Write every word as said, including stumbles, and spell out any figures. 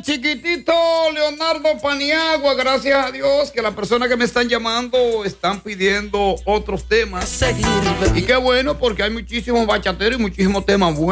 chiquitito Leonardo Paniagua, gracias a Dios que las personas que me están llamando están pidiendo otros temas. Y qué bueno, porque hay muchísimos bachateros y muchísimos temas buenos.